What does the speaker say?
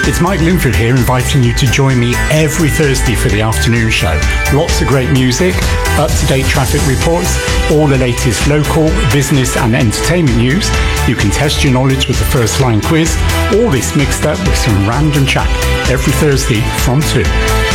It's Mike Linfield here, inviting you to join me every Thursday for the afternoon show. Lots of great music, up-to-date traffic reports, all the latest local, business and entertainment news. You can test your knowledge with the First Line quiz. All this mixed up with some random chat every Thursday from 2.